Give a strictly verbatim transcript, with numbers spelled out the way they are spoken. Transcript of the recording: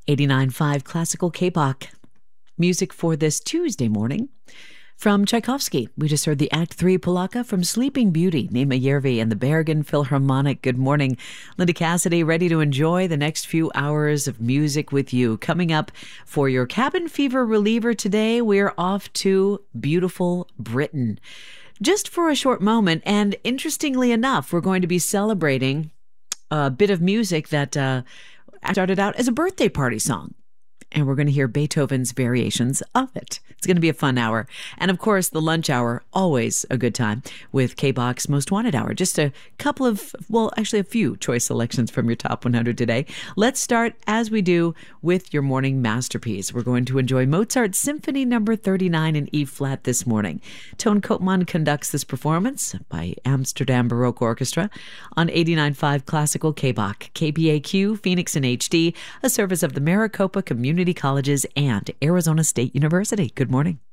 eighty-nine point five Classical K-Bach. Music for this Tuesday morning. From Tchaikovsky, we just heard the Act three Polaka from Sleeping Beauty, Nima Yervi and the Bergen Philharmonic. Good morning. Linda Cassidy, ready to enjoy the next few hours of music with you. Coming up for your cabin fever reliever today, we're off to beautiful Britain. Just for a short moment, and interestingly enough, we're going to be celebrating a bit of music that uh, started out as a birthday party song. And we're going to hear Beethoven's variations of it. It's going to be a fun hour. And of course, the lunch hour, always a good time with K-Bach's Most Wanted Hour. Just a couple of, well, actually a few choice selections from your top one hundred today. Let's start, as we do, with your morning masterpiece. We're going to enjoy Mozart's Symphony Number thirty-nine in E-flat this morning. Tone Koopman conducts this performance by Amsterdam Baroque Orchestra on eighty-nine point five Classical K-Bach, K B A Q, Phoenix in H D, a service of the Maricopa Community Colleges and Arizona State University. Good morning.